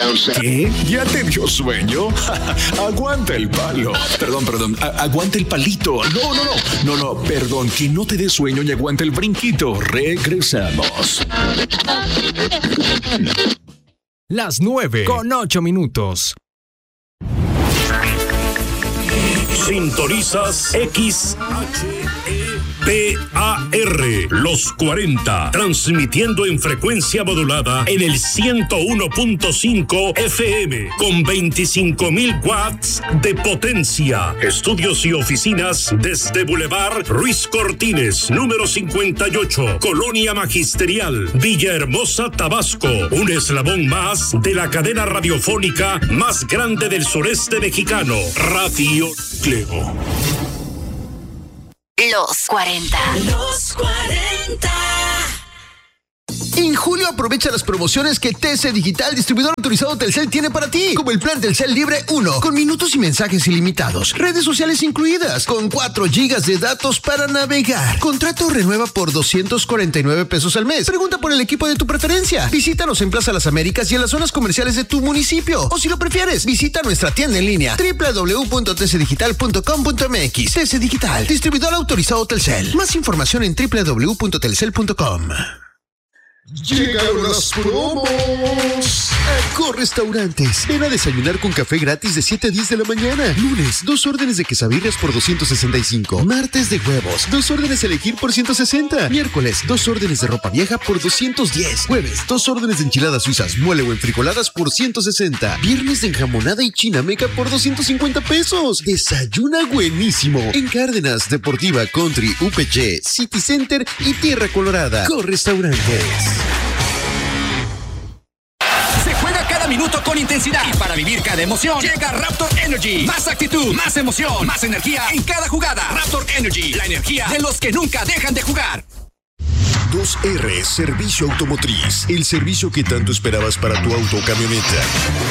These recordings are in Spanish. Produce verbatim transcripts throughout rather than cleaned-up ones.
¿Qué? ¿Ya te dio sueño? Aguanta el palo. Perdón, perdón. A- aguanta el palito. No, no, no. No, no, perdón. Que no te dé sueño y aguanta el brinquito. Regresamos. Las nueve con ocho minutos. Sintonizas X H E P A R, los cuarenta, transmitiendo en frecuencia modulada en el ciento uno punto cinco F M con veinticinco mil watts de potencia. Estudios y oficinas desde Boulevard Ruiz Cortines, número cincuenta y ocho, Colonia Magisterial, Villahermosa, Tabasco. Un eslabón más de la cadena radiofónica más grande del sureste mexicano, Radio Clego. Los cuarenta. Los cuarenta. En julio aprovecha las promociones que T C Digital, distribuidor autorizado Telcel, tiene para ti, como el plan Telcel Libre uno, con minutos y mensajes ilimitados, redes sociales incluidas, con cuatro gigas de datos para navegar. Contrato renueva por doscientos cuarenta y nueve pesos al mes. Pregunta por el equipo de tu preferencia. Visítanos en Plaza Las Américas y en las zonas comerciales de tu municipio. O si lo prefieres, visita nuestra tienda en línea doble u doble u doble u punto t c digital punto com punto m x. T C Digital, distribuidor autorizado Telcel. Más información en doble u doble u doble u punto telcel punto com. Llegaron las promos. Aco Restaurantes. Ven a desayunar con café gratis de siete a diez de la mañana. Lunes, dos órdenes de quesabirrias por doscientos sesenta y cinco. Martes, de huevos, dos órdenes a elegir por ciento sesenta. Miércoles, dos órdenes de ropa vieja por doscientos diez. Jueves, dos órdenes de enchiladas suizas, mole o enfrijoladas por ciento sesenta. Viernes de enjamonada y chinameca por doscientos cincuenta pesos. Desayuna buenísimo en Cárdenas, Deportiva, Country, U P G, City Center y Tierra Colorada. Aco Restaurantes. Se juega cada minuto con intensidad y para vivir cada emoción llega Raptor Energy. Más actitud, más emoción, más energía en cada jugada. Raptor Energy, la energía de los que nunca dejan de jugar. dos R Servicio Automotriz, el servicio que tanto esperabas para tu auto o camioneta.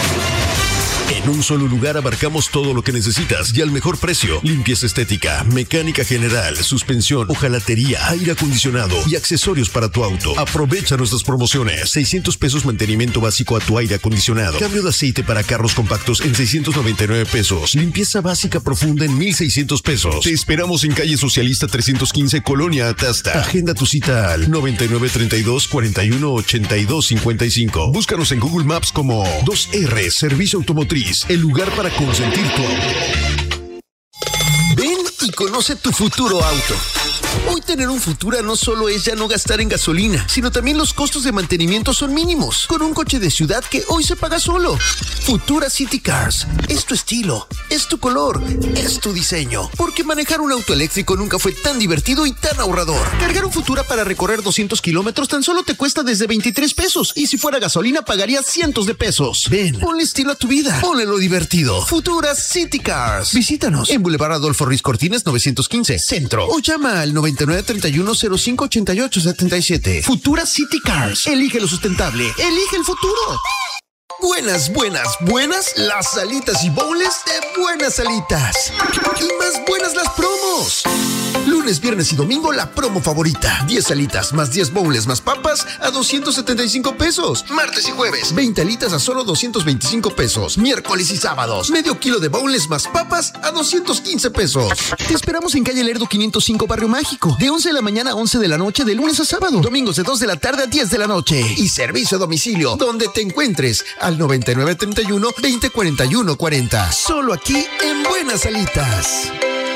En un solo lugar abarcamos todo lo que necesitas y al mejor precio. Limpieza estética, mecánica general, suspensión, hojalatería, aire acondicionado y accesorios para tu auto. Aprovecha nuestras promociones. seiscientos pesos mantenimiento básico a tu aire acondicionado. Cambio de aceite para carros compactos en seiscientos noventa y nueve pesos. Limpieza básica profunda en mil seiscientos pesos. Te esperamos en calle Socialista trescientos quince, Colonia Atasta. Agenda tu cita al noventa y nueve treinta y dos cuarenta y uno ochenta y dos cincuenta y cinco. Búscanos en Google Maps como dos R Servicio Automotriz. El lugar para consentir tu auto. Ven y conoce tu futuro auto. Hoy tener un Futura no solo es ya no gastar en gasolina, sino también los costos de mantenimiento son mínimos, con un coche de ciudad que hoy se paga solo. Futura City Cars. Es tu estilo, es tu color, es tu diseño. Porque manejar un auto eléctrico nunca fue tan divertido y tan ahorrador. Cargar un Futura para recorrer doscientos kilómetros tan solo te cuesta desde veintitrés pesos. Y si fuera gasolina pagarías cientos de pesos. Ven, ponle estilo a tu vida. Ponle lo divertido. Futura City Cars. Visítanos en Boulevard Adolfo Ruiz Cortines novecientos quince, Centro. O llama al noventa y nueve treinta y uno cero cinco ochenta y ocho setenta y siete. Futura City Cars. Elige lo sustentable. Elige el futuro. Buenas, buenas, buenas las alitas y bowls de Buenas Alitas. Y más buenas las promos. Lunes, viernes y domingo la promo favorita. diez alitas más diez bowls más papas a doscientos setenta y cinco pesos. Martes y jueves, veinte alitas a solo doscientos veinticinco pesos. Miércoles y sábados, medio kilo de bowls más papas a doscientos quince pesos. Te esperamos en calle Lerdo quinientos cinco, Barrio Mágico. De once de la mañana a once de la noche, de lunes a sábado. Domingos de dos de la tarde a diez de la noche. Y servicio a domicilio, donde te encuentres, al noventa y nueve treinta y uno veinte cuarenta y uno cuarenta. Solo aquí en Buenas Alitas.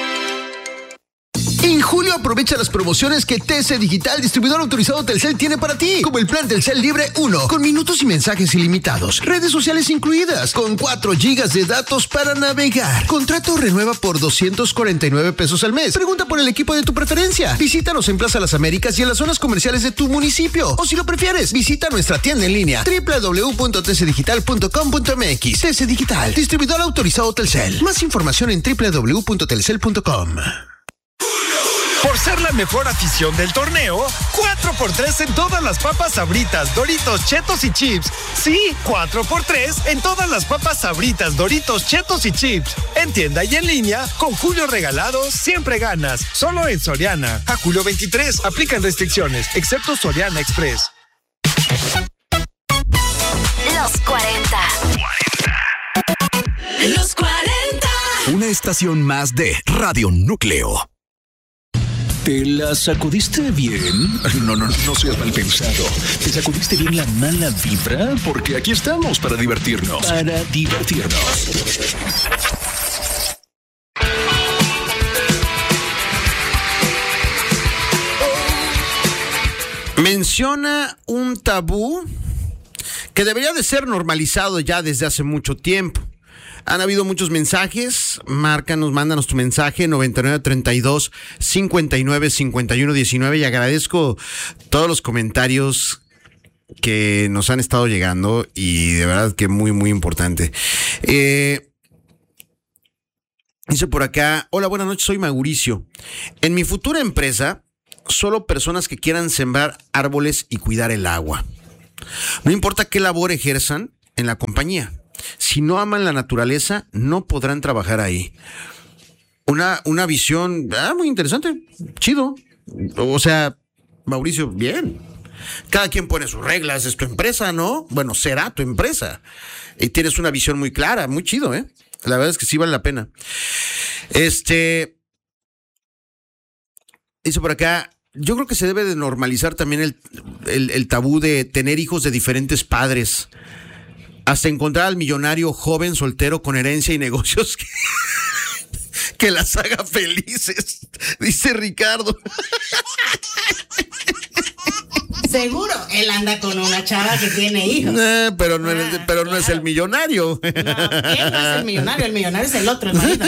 En julio aprovecha las promociones que T C Digital, distribuidor autorizado Telcel, tiene para ti, como el plan Telcel Libre uno, con minutos y mensajes ilimitados, redes sociales incluidas, con cuatro gigas de datos para navegar. Contrato renueva por doscientos cuarenta y nueve pesos al mes. Pregunta por el equipo de tu preferencia. Visítanos en Plaza Las Américas y en las zonas comerciales de tu municipio. O si lo prefieres, visita nuestra tienda en línea doble u doble u doble u punto t c digital punto com punto m x. T C Digital, distribuidor autorizado Telcel. Más información en doble u doble u doble u punto telcel punto com. Por ser la mejor afición del torneo, cuatro por tres en todas las papas Sabritas, Doritos, Chetos y Chips. Sí, cuatro por tres en todas las papas Sabritas, Doritos, Chetos y Chips. En tienda y en línea, con Julio Regalados, siempre ganas. Solo en Soriana. A julio veintitrés, aplican restricciones, excepto Soriana Express. Los cuarenta. una estación más de Radio Núcleo. ¿Te la sacudiste bien? No, no, no seas mal pensado. ¿Te sacudiste bien la mala vibra? Porque aquí estamos para divertirnos. Para divertirnos. Menciona un tabú que debería de ser normalizado ya desde hace mucho tiempo. Han habido muchos mensajes. Márcanos, mándanos tu mensaje noventa y nueve treinta y dos cincuenta y nueve cincuenta y uno diecinueve y agradezco todos los comentarios que nos han estado llegando y de verdad que muy muy importante. Eh, dice por acá, hola, buenas noches, soy Mauricio. En mi futura empresa, solo personas que quieran sembrar árboles y cuidar el agua. No importa qué labor ejerzan en la compañía. Si no aman la naturaleza, no podrán trabajar ahí. Una, una visión ah, muy interesante, chido. O sea, Mauricio, bien. Cada quien pone sus reglas, es tu empresa, ¿no? Bueno, será tu empresa. Y tienes una visión muy clara, muy chido, ¿eh? La verdad es que sí vale la pena. Este... Dice por acá, yo creo que se debe de normalizar también el, el, el tabú de tener hijos de diferentes padres. Hasta encontrar al millonario joven soltero con herencia y negocios que, que las haga felices, dice Ricardo. Seguro, él anda con una chava que tiene hijos. Eh, pero no, ah, es, pero no claro. es el millonario. No, él no es el millonario, el millonario es el otro, el marido.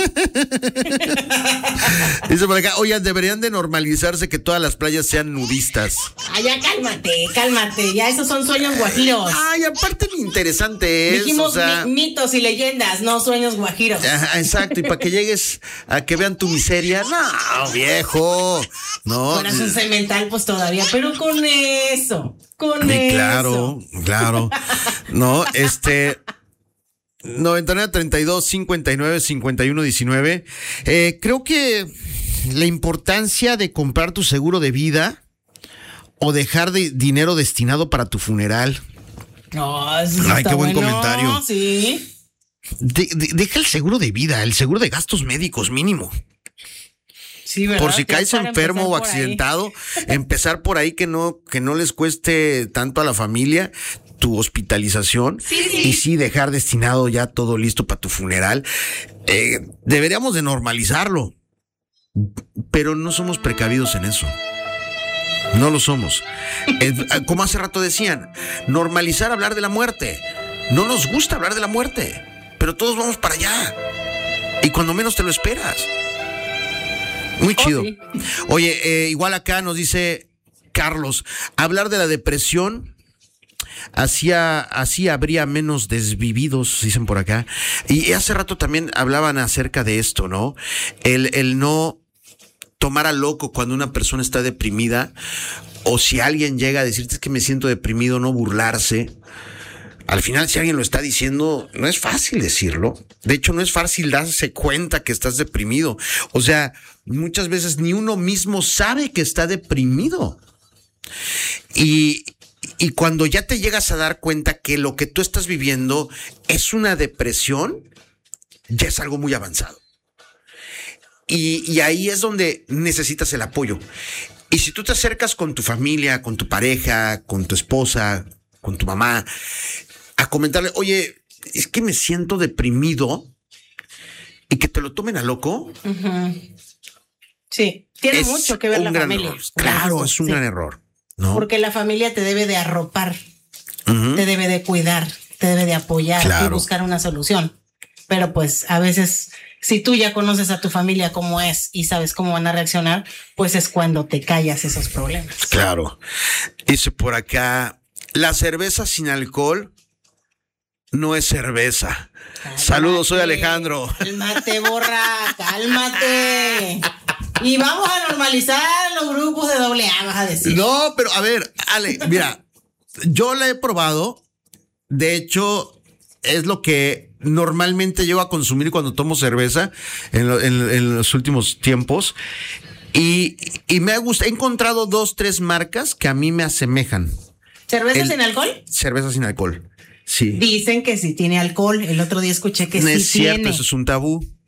Dice por acá, oigan, deberían de normalizarse que todas las playas sean nudistas. Ay, ya cálmate, cálmate, ya esos son sueños guajiros. Ay, aparte lo interesante es, dijimos o sea, mi, mitos y leyendas, no sueños guajiros. Ajá, exacto, y para que llegues a que vean tu miseria, no, viejo, no. Corazón cemental, pues todavía, pero con eso, con sí, eso. Claro, claro, no, este... noventa y nueve treinta y dos cincuenta y nueve cincuenta y uno diecinueve. Eh, creo que la importancia de comprar tu seguro de vida o dejar de dinero destinado para tu funeral. No, eso Ay, está qué buen bueno, comentario. Sí. De, de, deja el seguro de vida, el seguro de gastos médicos mínimo. Sí, ¿verdad? Por si que caes enfermo o accidentado, empezar por ahí que no, que no les cueste tanto a la familia tu hospitalización. Sí, sí. Y sí dejar destinado ya todo listo para tu funeral. Eh, deberíamos de normalizarlo, pero no somos precavidos en eso. No lo somos. Eh, como hace rato decían, normalizar hablar de la muerte. No nos gusta hablar de la muerte, pero todos vamos para allá. Y cuando menos te lo esperas. Muy chido. Oh, sí. Oye, eh, igual acá nos dice Carlos, hablar de la depresión, así, así habría menos desvividos, dicen por acá. Y hace rato también hablaban acerca de esto, ¿no? El, el no tomar a loco cuando una persona está deprimida, o si alguien llega a decirte es que me siento deprimido, no burlarse. Al final, si alguien lo está diciendo, no es fácil decirlo. De hecho, no es fácil darse cuenta que estás deprimido. O sea, muchas veces ni uno mismo sabe que está deprimido. Y, y cuando ya te llegas a dar cuenta que lo que tú estás viviendo es una depresión, ya es algo muy avanzado. Y, y ahí es donde necesitas el apoyo. Y si tú te acercas con tu familia, con tu pareja, con tu esposa, con tu mamá, a comentarle, oye, es que me siento deprimido, y que te lo tomen a loco. Uh-huh. Sí, tiene es mucho que ver la familia. Error. Claro, es un sí. gran error, ¿no? Porque la familia te debe de arropar, uh-huh. te debe de cuidar, te debe de apoyar claro. y buscar una solución. Pero pues a veces, si tú ya conoces a tu familia cómo es y sabes cómo van a reaccionar, pues es cuando te callas esos problemas. Claro. Dice por acá, la cerveza sin alcohol no es cerveza. Cálmate. Saludos, soy Alejandro. Cálmate, borra, cálmate. Y vamos a normalizar los grupos de doble A, vas a decir. No, pero a ver, Ale, mira, yo la he probado. De hecho, es lo que normalmente llego a consumir cuando tomo cerveza en, lo, en, en los últimos tiempos. Y, y me ha gustado, he encontrado dos, tres marcas que a mí me asemejan. ¿Cerveza El, sin alcohol? Cerveza sin alcohol. Sí. Dicen que sí tiene alcohol. El otro día escuché que no sí es cierto, tiene. Eso es un tabú.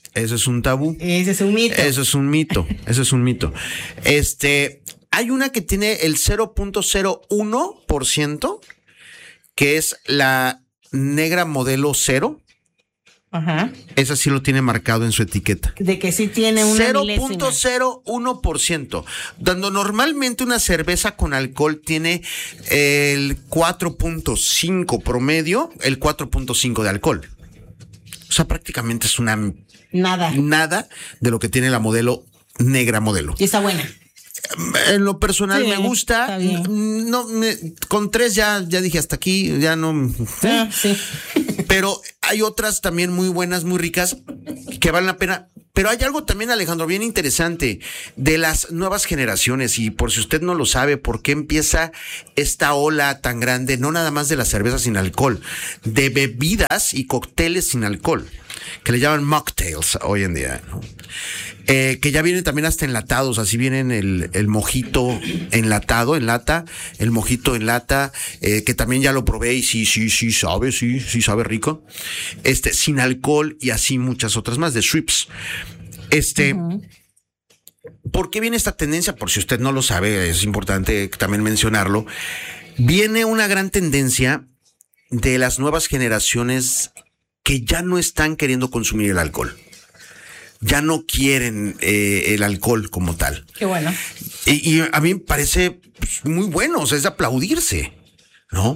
Eso es un tabú. Ese es un mito. Eso es un mito. Eso es un mito. Este, hay una que tiene el cero punto cero uno por ciento, que es la negra modelo cero. Ajá. Esa sí lo tiene marcado en su etiqueta. De que sí tiene una cero punto cero uno por ciento. Cuando normalmente una cerveza con alcohol tiene el cuatro punto cinco promedio, el cuatro punto cinco de alcohol. O sea, prácticamente es una... Nada. Nada de lo que tiene la modelo negra modelo. Y está buena. En lo personal sí, me gusta. No, me, con tres ya, ya dije hasta aquí, ya no. Ah, sí. Pero hay otras también muy buenas, muy ricas, que valen la pena. Pero hay algo también, Alejandro, bien interesante de las nuevas generaciones. Y por si usted no lo sabe, ¿por qué empieza esta ola tan grande? No nada más de la cerveza sin alcohol, de bebidas y cócteles sin alcohol, que le llaman mocktails hoy en día, ¿no? Eh, que ya vienen también hasta enlatados, así vienen el, el mojito enlatado, en lata, el mojito en lata, eh, que también ya lo probé y sí, sí, sí sabe, sí, sí sabe rico. Este, sin alcohol y así muchas otras más, de Schweppes. Este, uh-huh. ¿Por qué viene esta tendencia? Por si usted no lo sabe, es importante también mencionarlo. Viene una gran tendencia de las nuevas generaciones que ya no están queriendo consumir el alcohol. Ya no quieren eh, el alcohol como tal. Qué bueno. Y, y a mí me parece pues, muy bueno, o sea, es de aplaudirse, ¿no?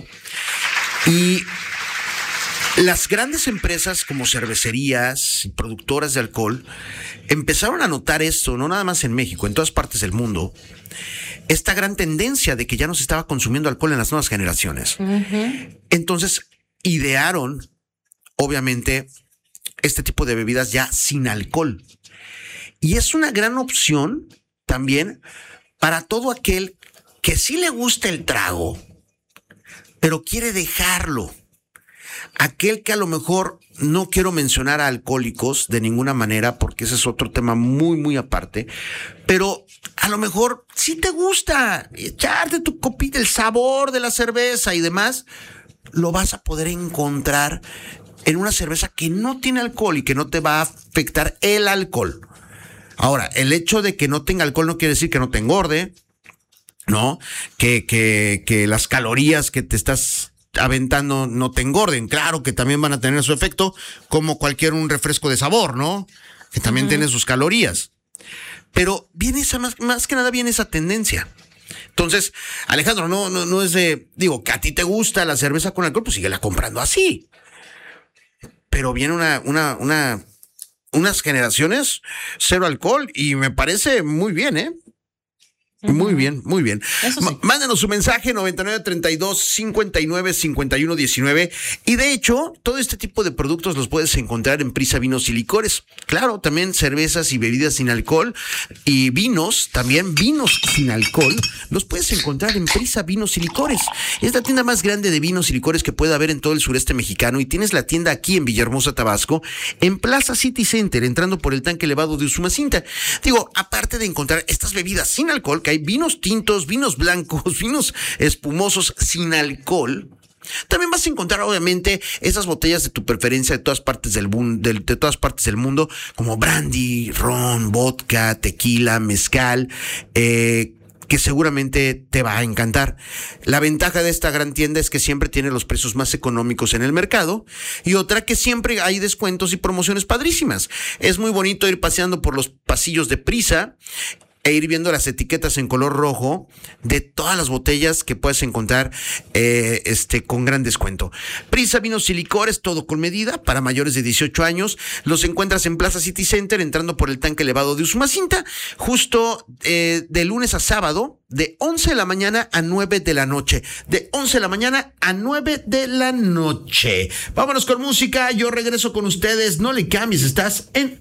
Y las grandes empresas como cervecerías y productoras de alcohol empezaron a notar esto, no nada más en México, en todas partes del mundo, esta gran tendencia de que ya no se estaba consumiendo alcohol en las nuevas generaciones. Uh-huh. Entonces, idearon, obviamente, este tipo de bebidas ya sin alcohol. Y es una gran opción también para todo aquel que sí le gusta el trago, pero quiere dejarlo. Aquel que a lo mejor, no quiero mencionar a alcohólicos de ninguna manera, porque ese es otro tema muy, muy aparte, pero a lo mejor sí te gusta echarte tu copita, el sabor de la cerveza y demás, lo vas a poder encontrar en una cerveza que no tiene alcohol y que no te va a afectar el alcohol. Ahora, el hecho de que no tenga alcohol no quiere decir que no te engorde, ¿no? Que, que, que las calorías que te estás aventando no te engorden. Claro que también van a tener su efecto, como cualquier un refresco de sabor, ¿no? Que también uh-huh. tiene sus calorías. Pero viene esa, más, más que nada viene esa tendencia. Entonces, Alejandro, no, no, no es de, digo, que a ti te gusta la cerveza con alcohol, pues síguela comprando así. Pero viene una, una, una, unas generaciones cero alcohol y me parece muy bien, ¿eh? Uh-huh. Muy bien, muy bien. Eso sí. M- mándenos su mensaje noventa y nueve treinta y dos cincuenta y nueve cincuenta y uno diecinueve. Y de hecho, todo este tipo de productos los puedes encontrar en Prisa Vinos y Licores. Claro, también cervezas y bebidas sin alcohol y vinos, también vinos sin alcohol, los puedes encontrar en Prisa Vinos y Licores. Es la tienda más grande de vinos y licores que puede haber en todo el sureste mexicano y tienes la tienda aquí en Villahermosa, Tabasco, en Plaza City Center, entrando por el tanque elevado de Usumacinta. Digo, aparte de encontrar estas bebidas sin alcohol, que hay vinos tintos, vinos blancos, vinos espumosos sin alcohol, también vas a encontrar obviamente esas botellas de tu preferencia de todas partes del mundo, de, de todas partes del mundo, como brandy, ron, vodka, tequila, mezcal, eh, que seguramente te va a encantar. La ventaja de esta gran tienda es que siempre tiene los precios más económicos en el mercado y otra que siempre hay descuentos y promociones padrísimas. Es muy bonito ir paseando por los pasillos de Prisa e ir viendo las etiquetas en color rojo de todas las botellas que puedes encontrar eh, este con gran descuento. Prisa Vinos y Licores, todo con medida, para mayores de dieciocho años. Los encuentras en Plaza City Center, entrando por el tanque elevado de Usumacinta, justo eh, de lunes a sábado, de once de la mañana a nueve de la noche. De once de la mañana a nueve de la noche. Vámonos con música, yo regreso con ustedes, no le cambies, estás en